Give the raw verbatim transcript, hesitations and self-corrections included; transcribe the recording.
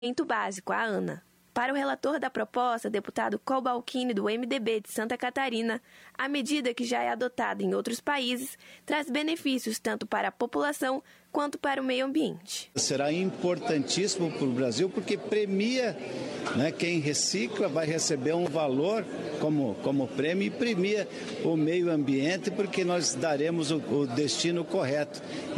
saneamento básico, a ANA. Para o relator da proposta, deputado Cobalcini, do M D B de Santa Catarina, a medida, que já é adotada em outros países, traz benefícios tanto para a população quanto para o meio ambiente. Será importantíssimo para o Brasil porque premia, né, quem recicla, vai receber um valor como, como prêmio e premia o meio ambiente porque nós daremos o, o destino correto.